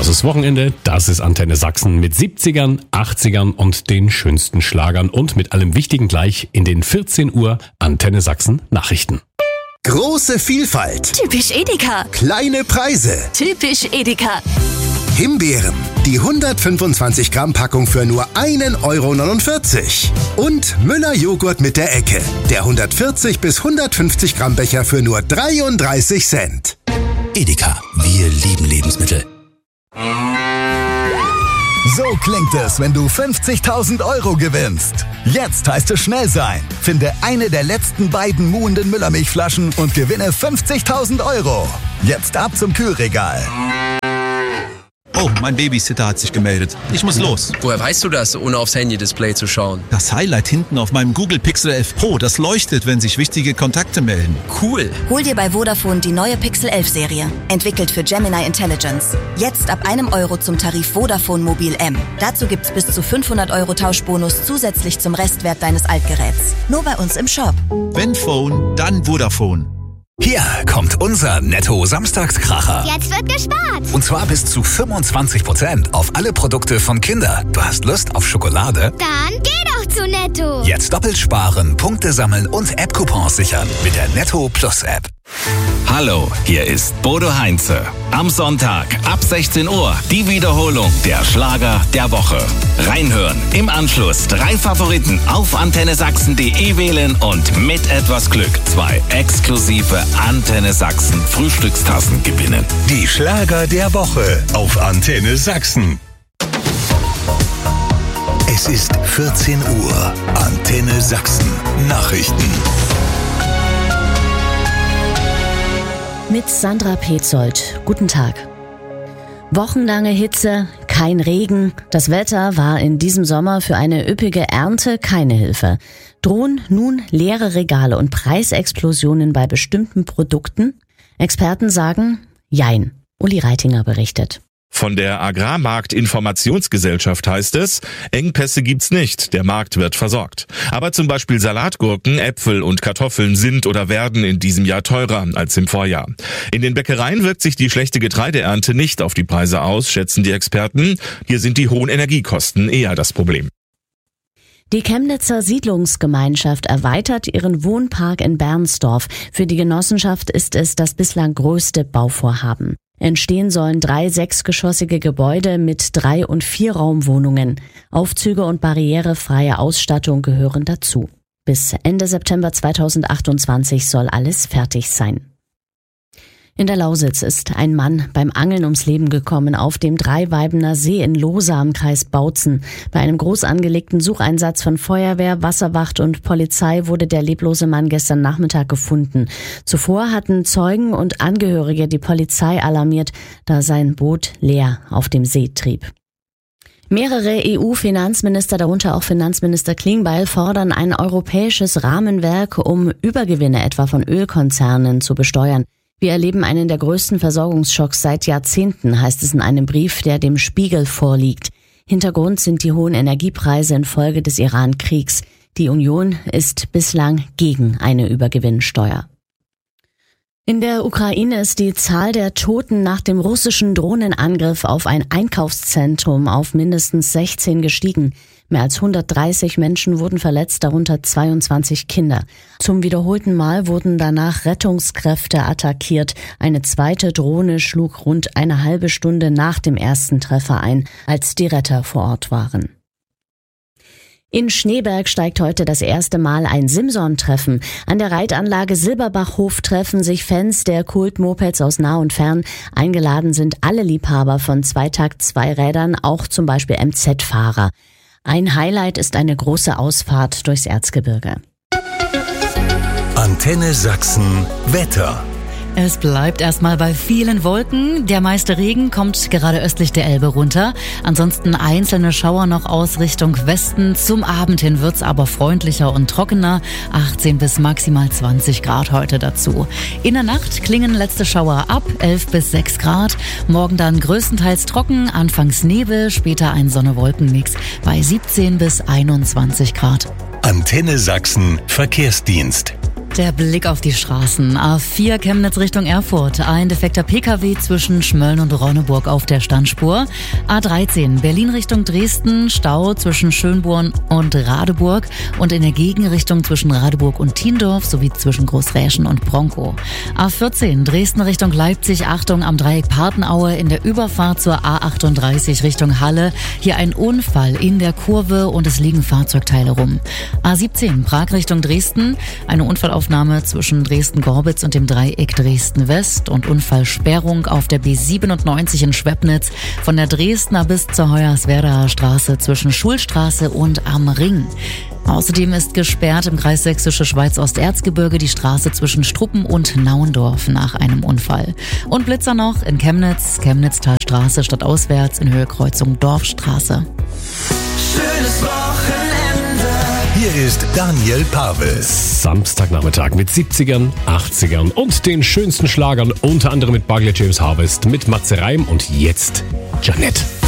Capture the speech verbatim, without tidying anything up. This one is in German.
Das ist Wochenende, das ist Antenne Sachsen mit siebzigern, achtzigern und den schönsten Schlagern und mit allem Wichtigen gleich in den vierzehn Uhr Antenne Sachsen Nachrichten. Große Vielfalt. Typisch Edeka. Kleine Preise. Typisch Edeka. Himbeeren. Die hundertfünfundzwanzig Gramm Packung für nur ein Euro neunundvierzig. Und Müller Joghurt mit der Ecke. Der hundertvierzig bis hundertfünfzig Gramm Becher für nur dreiunddreißig Cent. Edeka, wir lieben Lebensmittel. So klingt es, wenn du fünfzigtausend Euro gewinnst. Jetzt heißt es schnell sein. Finde eine der letzten beiden muhenden Müllermilchflaschen und gewinne fünfzigtausend Euro. Jetzt ab zum Kühlregal. Oh, mein Babysitter hat sich gemeldet. Ich muss los. Woher weißt du das, ohne aufs Handy-Display zu schauen? Das Highlight hinten auf meinem Google Pixel elf Pro, das leuchtet, wenn sich wichtige Kontakte melden. Cool. Hol dir bei Vodafone die neue Pixel elf Serie. Entwickelt für Gemini Intelligence. Jetzt ab einem Euro zum Tarif Vodafone Mobil M. Dazu gibt's bis zu fünfhundert Euro Tauschbonus zusätzlich zum Restwert deines Altgeräts. Nur bei uns im Shop. Wenn Phone, dann Vodafone. Hier kommt unser Netto-Samstagskracher. Jetzt wird gespart. Und zwar bis zu fünfundzwanzig Prozent auf alle Produkte von Kinder. Du hast Lust auf Schokolade? Dann geh doch zu Netto. Jetzt doppelt sparen, Punkte sammeln und App-Coupons sichern mit der Netto Plus App. Hallo, hier ist Bodo Heinze. Am Sonntag ab sechzehn Uhr die Wiederholung der Schlager der Woche. Reinhören, im Anschluss drei Favoriten auf antenne sachsen punkt de wählen und mit etwas Glück zwei exklusive Antenne Sachsen Frühstückstassen gewinnen. Die Schlager der Woche auf Antenne Sachsen. Es ist vierzehn Uhr. Antenne Sachsen Nachrichten. Mit Sandra Petzold. Guten Tag. Wochenlange Hitze, kein Regen. Das Wetter war in diesem Sommer für eine üppige Ernte keine Hilfe. Drohen nun leere Regale und Preisexplosionen bei bestimmten Produkten? Experten sagen, jein. Uli Reitinger berichtet. Von der Agrarmarktinformationsgesellschaft heißt es, Engpässe gibt's nicht, der Markt wird versorgt. Aber zum Beispiel Salatgurken, Äpfel und Kartoffeln sind oder werden in diesem Jahr teurer als im Vorjahr. In den Bäckereien wirkt sich die schlechte Getreideernte nicht auf die Preise aus, schätzen die Experten. Hier sind die hohen Energiekosten eher das Problem. Die Chemnitzer Siedlungsgemeinschaft erweitert ihren Wohnpark in Bernsdorf. Für die Genossenschaft ist es das bislang größte Bauvorhaben. Entstehen sollen drei sechsgeschossige Gebäude mit drei- und vierraumwohnungen. Aufzüge und barrierefreie Ausstattung gehören dazu. Bis Ende September zweitausendachtundzwanzig soll alles fertig sein. In der Lausitz ist ein Mann beim Angeln ums Leben gekommen auf dem Dreiweibener See in Lohsa im Kreis Bautzen. Bei einem groß angelegten Sucheinsatz von Feuerwehr, Wasserwacht und Polizei wurde der leblose Mann gestern Nachmittag gefunden. Zuvor hatten Zeugen und Angehörige die Polizei alarmiert, da sein Boot leer auf dem See trieb. Mehrere E U-Finanzminister, darunter auch Finanzminister Klingbeil, fordern ein europäisches Rahmenwerk, um Übergewinne etwa von Ölkonzernen zu besteuern. Wir erleben einen der größten Versorgungsschocks seit Jahrzehnten, heißt es in einem Brief, der dem Spiegel vorliegt. Hintergrund sind die hohen Energiepreise infolge des Iran-Kriegs. Die Union ist bislang gegen eine Übergewinnsteuer. In der Ukraine ist die Zahl der Toten nach dem russischen Drohnenangriff auf ein Einkaufszentrum auf mindestens sechzehn gestiegen. Mehr als hundertdreißig Menschen wurden verletzt, darunter zweiundzwanzig Kinder. Zum wiederholten Mal wurden danach Rettungskräfte attackiert. Eine zweite Drohne schlug rund eine halbe Stunde nach dem ersten Treffer ein, als die Retter vor Ort waren. In Schneeberg steigt heute das erste Mal ein Simson-Treffen. An der Reitanlage Silberbachhof treffen sich Fans der Kult-Mopeds aus nah und fern. Eingeladen sind alle Liebhaber von Zweitakt-Zweirädern, auch zum Beispiel M Z-Fahrer. Ein Highlight ist eine große Ausfahrt durchs Erzgebirge. Antenne Sachsen Wetter. Es bleibt erstmal bei vielen Wolken. Der meiste Regen kommt gerade östlich der Elbe runter. Ansonsten einzelne Schauer noch aus Richtung Westen. Zum Abend hin wird's aber freundlicher und trockener. achtzehn bis maximal zwanzig Grad heute dazu. In der Nacht klingen letzte Schauer ab, elf bis sechs Grad. Morgen dann größtenteils trocken, anfangs Nebel, später ein Sonne-Wolken-Mix bei siebzehn bis einundzwanzig Grad. Antenne Sachsen Verkehrsdienst. Der Blick auf die Straßen. A vier Chemnitz Richtung Erfurt. Ein defekter Pkw zwischen Schmölln und Ronneburg auf der Standspur. A dreizehn Berlin Richtung Dresden. Stau zwischen Schönborn und Radeburg und in der Gegenrichtung zwischen Radeburg und Tiendorf sowie zwischen Großräschen und Bronkow. A vierzehn Dresden Richtung Leipzig. Achtung am Dreieck Partenaue in der Überfahrt zur A achtunddreißig Richtung Halle. Hier ein Unfall in der Kurve und es liegen Fahrzeugteile rum. A siebzehn Prag Richtung Dresden. Eine Unfallaufnahme zwischen Dresden-Gorbitz und dem Dreieck Dresden-West und Unfallsperrung auf der B siebenundneunzig in Schwebnitz von der Dresdner bis zur Hoyerswerdaer Straße zwischen Schulstraße und am Ring. Außerdem ist gesperrt im Kreis Sächsische Schweiz-Osterzgebirge die Straße zwischen Struppen und Nauendorf nach einem Unfall. Und Blitzer noch in Chemnitz, Chemnitztalstraße stadtauswärts in Höhe Kreuzung Dorfstraße. Schönes Wochenende. Hier ist Daniel Pavel. Samstagnachmittag mit siebzigern, achtzigern und den schönsten Schlagern, unter anderem mit Barclay James Harvest, mit Matze Reim und jetzt Jeanette.